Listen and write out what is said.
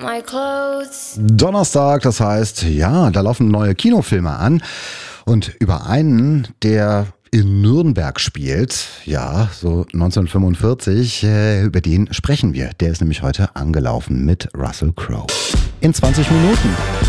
my clothes. Donnerstag, das heißt, ja, da laufen neue Kinofilme an. Und über einen, der in Nürnberg spielt, ja, so 1945, über den sprechen wir. Der ist nämlich heute angelaufen mit Russell Crowe. In 20 Minuten.